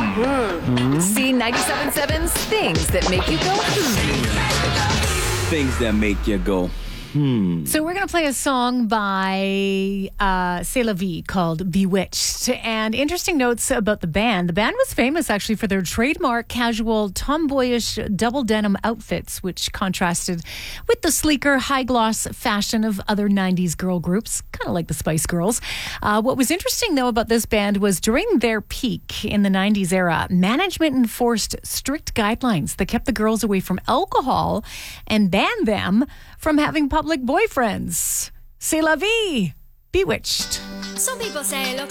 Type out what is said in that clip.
See 97.7's Things That Make You Go Things that make you go. So we're going to play a song by C'est La Vie called Bewitched. And interesting notes about the band. The band was famous actually for their trademark casual tomboyish double denim outfits, which contrasted with the sleeker high gloss fashion of other 90s girl groups, kind of like the Spice Girls. What was interesting though about this band was during their peak in the 90s era, management enforced strict guidelines that kept the girls away from alcohol and banned them from having public boyfriends. C'est la vie. Bewitched. Some people say, look